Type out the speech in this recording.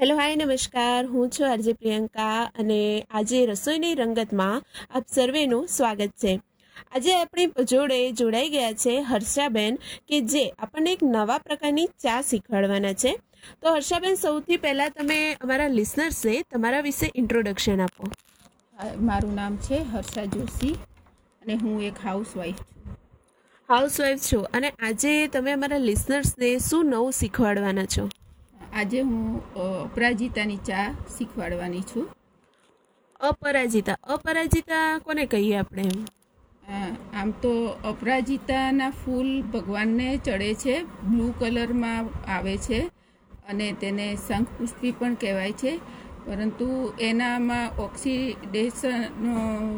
Hello hi નમસ્કાર, હું છું આરજે પ્રિયંકા અને આજે રસોઈની રંગતમાં આપ સર્વેનું સ્વાગત છે. આજે આપણી જોડે જોડાઈ ગયા છે હર્ષાબેન, કે જે આપણને એક નવા પ્રકારની ચા શીખવાડવાના છે. તો હર્ષાબેન, સૌથી પહેલાં તમે અમારા લિસનર્સને તમારા વિશે ઇન્ટ્રોડક્શન આપો. મારું નામ છે હર્ષા જોશી અને હું એક હાઉસવાઈફ છું. હાઉસવાઈફ છો અને આજે તમે અમારા લિસનર્સને શું નવું શીખવાડવાના છો? આજે હું અપરાજિતાની ચા શીખવાડવાની છું. અપરાજિતા કોને કહીએ આપણે? આમ તો અપરાજિતાના ફૂલ ભગવાનને ચડે છે, બ્લુ કલરમાં આવે છે અને તેને શંખપુષ્પી પણ કહેવાય છે, પરંતુ એનામાં ઓક્સિડેશન